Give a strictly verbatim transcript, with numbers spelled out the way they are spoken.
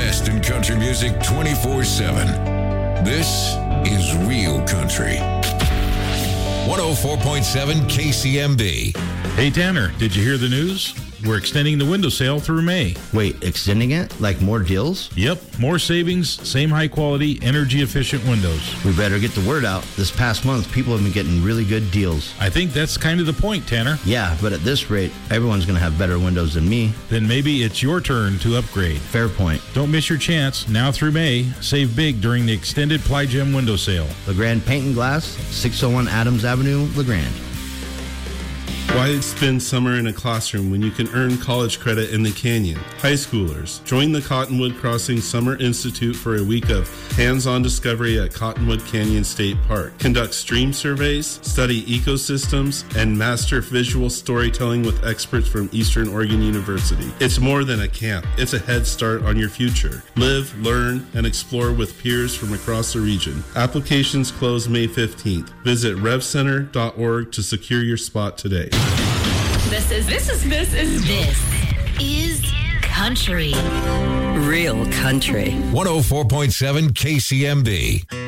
best in country music twenty-four seven. This is Real Country. one oh four point seven K C M B. Hey, Tanner, did you hear the news? We're extending the window sale through May. Wait, extending it? Like more deals? Yep, more savings, same high quality, energy efficient windows. We better get the word out. This past month, people have been getting really good deals. I think that's kind of the point, Tanner. Yeah, but at this rate, everyone's going to have better windows than me. Then maybe it's your turn to upgrade. Fair point. Don't miss your chance. Now through May, save big during the extended Ply Gem window sale. LeGrand Paint and Glass, six oh one Adams Avenue, LeGrand. Why spend summer in a classroom when you can earn college credit in the Canyon? High schoolers, join the Cottonwood Crossing Summer Institute for a week of hands-on discovery at Cottonwood Canyon State Park. Conduct stream surveys, study ecosystems, and master visual storytelling with experts from Eastern Oregon University. It's more than a camp. It's a head start on your future. Live, learn, and explore with peers from across the region. Applications close May fifteenth. Visit rev center dot org to secure your spot today. This is, this is, this is, this is country. Real country. one oh four point seven K C M B.